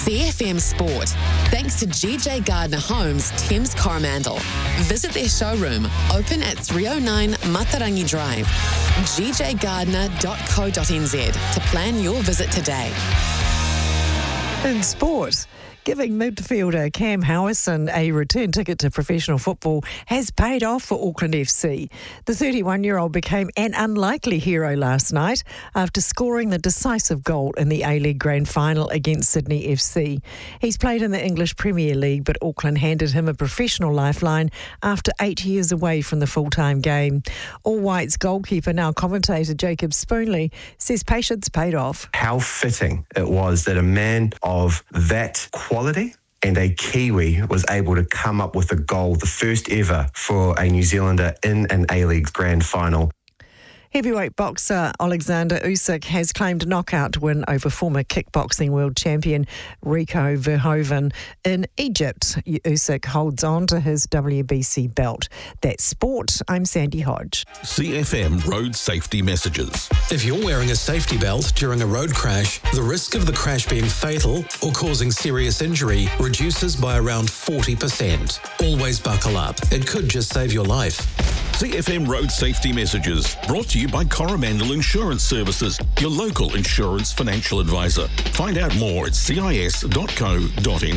CFM Sport, thanks to GJ Gardner Homes, Thames Coromandel. Visit their showroom, open at 309 Matarangi Drive, gjgardner.co.nz to plan your visit today. In sport, giving midfielder Cam Howison a return ticket to professional football has paid off for Auckland FC. The 31-year-old became an unlikely hero last night after scoring the decisive goal in the A-League Grand Final against Sydney FC. He's played in the English Premier League, but Auckland handed him a professional lifeline after 8 years away from the full-time game. All Whites goalkeeper, now commentator Jacob Spoonley, says patience paid off. How fitting it was that a man of that quality and a Kiwi was able to come up with a goal, the first ever for a New Zealander in an A-League Grand Final. Heavyweight boxer Alexander Usyk has claimed a knockout win over former kickboxing world champion Rico Verhoeven in Egypt. Usyk holds on to his WBC belt. That's sport. I'm Sandy Hodge. CFM Road Safety Messages. If you're wearing a safety belt during a road crash, the risk of the crash being fatal or causing serious injury reduces by around 40%. Always buckle up. It could just save your life. CFM Road Safety Messages, brought to you by Coromandel Insurance Services, your local insurance financial advisor. Find out more at cis.co.nz.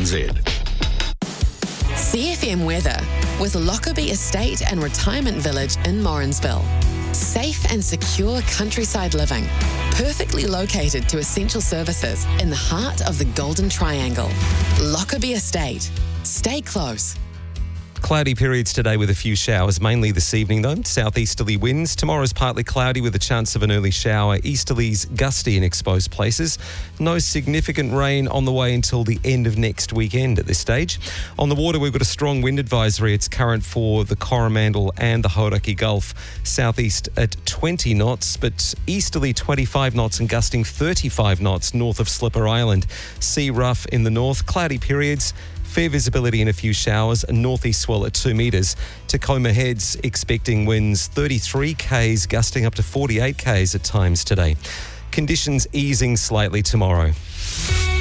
CFM weather with Lockerbie Estate and Retirement Village in Morrinsville. Safe and secure countryside living, perfectly located to essential services in the heart of the Golden Triangle. Lockerbie Estate. Stay close. Cloudy periods today with a few showers, mainly this evening though. Southeasterly winds. Tomorrow's partly cloudy with a chance of an early shower. Easterlies gusty in exposed places. No significant rain on the way until the end of next weekend at this stage. On the water, we've got a strong wind advisory. It's current for the Coromandel and the Hauraki Gulf. Southeast at 20 knots, but easterly 25 knots and gusting 35 knots north of Slipper Island. Sea rough in the north. Cloudy periods. Fair visibility and a few showers, a northeast swell at 2 metres. Tacoma Heads expecting winds 33 k's, gusting up to 48 k's at times today. Conditions easing slightly tomorrow.